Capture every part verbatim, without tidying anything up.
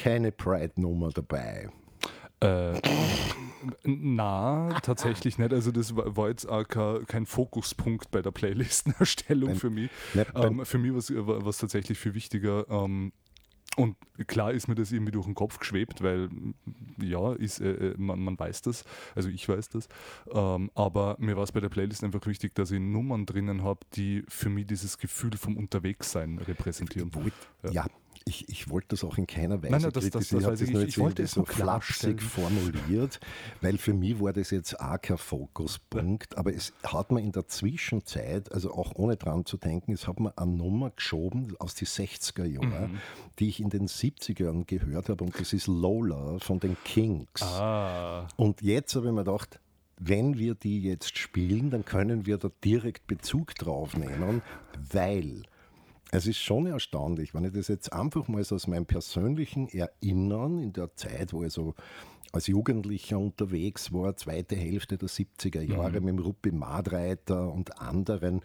keine Pride-Nummer dabei? Äh, na, tatsächlich nicht. Also das war, war jetzt auch kein, kein Fokuspunkt bei der Playlistenerstellung Beim, für mich. Ne, beim, Ähm, für mich war es tatsächlich viel wichtiger. Ähm, und klar ist mir das irgendwie durch den Kopf geschwebt, weil ja, ist, äh, man, man weiß das, also ich weiß das. Ähm, aber mir war es bei der Playlist einfach wichtig, dass ich Nummern drinnen habe, die für mich dieses Gefühl vom Unterwegssein repräsentieren. wollt, Ja. ja, ich, ich wollte das auch in keiner Weise Nein, nein, das- das- kritisieren. das weiß Ich ich. habe das Ich- ich nur wollte jetzt es irgendwie nur so flapsig klarstellen. formuliert, weil für mich war das jetzt auch kein Fokuspunkt, aber es hat mir in der Zwischenzeit, also auch ohne dran zu denken, es hat mir eine Nummer geschoben aus den sechziger Jahren, Mhm. die ich in den siebzigern gehört habe, und das ist Lola von den Kings. Ah, Und jetzt habe ich mir gedacht, wenn wir die jetzt spielen, dann können wir da direkt Bezug drauf nehmen, weil es ist schon erstaunlich, wenn ich das jetzt einfach mal so aus meinem persönlichen Erinnern in der Zeit, wo ich so als Jugendlicher unterwegs war, zweite Hälfte der siebziger Jahre mit dem Ruppi Madreiter und anderen,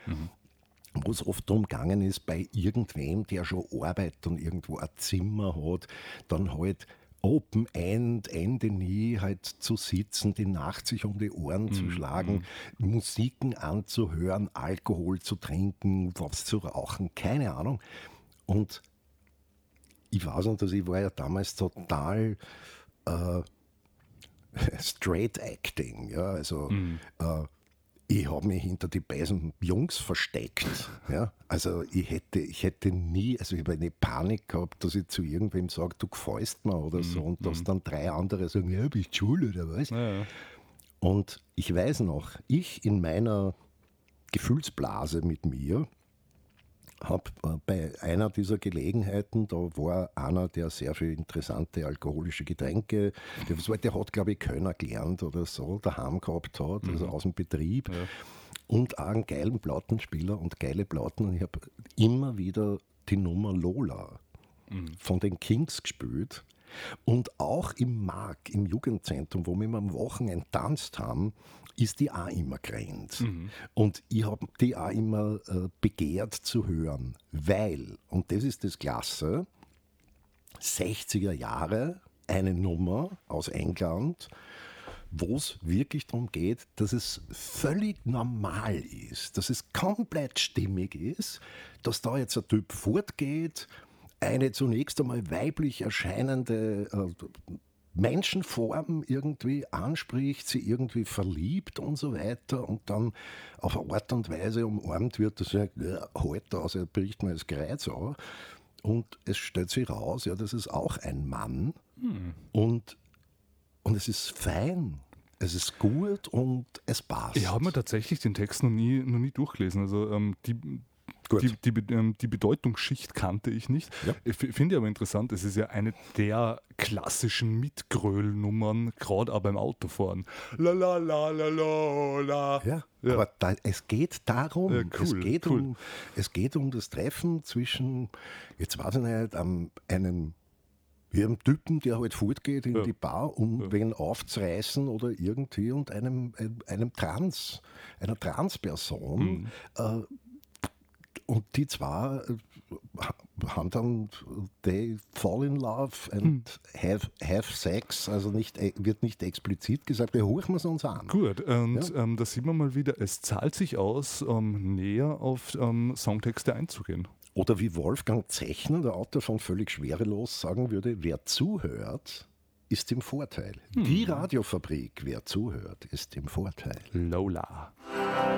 wo es oft darum gegangen ist, bei irgendwem, der schon arbeitet und irgendwo ein Zimmer hat, dann halt Open End, Ende nie halt zu sitzen, die Nacht sich um die Ohren zu schlagen, Musiken anzuhören, Alkohol zu trinken, was zu rauchen, keine Ahnung. Und ich weiß nicht, dass ich war ja damals total äh, straight acting, ja, also äh, ich habe mich hinter die beisen Jungs versteckt. Ja? Also ich hätte, ich hätte nie, also ich habe eine Panik gehabt, dass ich zu irgendwem sage, du gefällst mir oder so, und dass dann drei andere sagen, ja, bist du schwul oder was? ja, ja. Und ich weiß noch, ich in meiner Gefühlsblase mit mir habe äh, bei einer dieser Gelegenheiten, da war einer, der sehr viel interessante alkoholische Getränke, der, was war, der hat, glaube ich, Kölner gelernt oder so, daheim gehabt hat, also aus dem Betrieb. Ja. Und auch einen geilen Plattenspieler und geile Platten. Und ich habe immer wieder die Nummer Lola von den Kings gespielt. Und auch im Mark, im Jugendzentrum, wo wir immer am Wochenende tanzt haben, ist die auch immer gerannt. Und ich habe die auch immer äh, begehrt zu hören, weil, und das ist das Klasse, sechziger Jahre, eine Nummer aus England, wo es wirklich darum geht, dass es völlig normal ist, dass es komplett stimmig ist, dass da jetzt ein Typ fortgeht, eine zunächst einmal weiblich erscheinende äh, Menschenform irgendwie anspricht, sie irgendwie verliebt und so weiter, und dann auf eine Art und Weise umarmt wird, dass er ja, halt aus, er bricht mir das Kreuz an. Und es stellt sich raus, ja, das ist auch ein Mann. Und, und es ist fein, es ist gut und es passt. Ich habe mir tatsächlich den Text noch nie, noch nie durchgelesen. Also ähm, die, Gut. die, die, Be- ähm, die Bedeutungsschicht kannte ich nicht. Ja. Ich f- finde aber interessant, es ist ja eine der klassischen Mitgröl-Nummern, gerade auch beim Autofahren. La la la la la la. Ja, Ja. aber da, es geht darum, Ja, cool, es, geht cool. um, es geht um das Treffen zwischen, jetzt weiß ich nicht, um, einem, wie einem Typen, der halt fortgeht in Ja. die Bar, um Ja. wen aufzureißen oder irgendwie, und einem, einem Trans, einer Transperson. Mhm. Äh, und die zwei äh, haben dann, they fall in love and have, have sex, also nicht, wird nicht explizit gesagt, wir hochen es uns an. Gut, und Ja. ähm, da sieht man mal wieder, es zahlt sich aus, ähm, näher auf ähm, Songtexte einzugehen. Oder wie Wolfgang Zechner, der Autor von Völlig Schwerelos, sagen würde, wer zuhört, ist im Vorteil. Die Radiofabrik, wer zuhört, ist im Vorteil. Lola.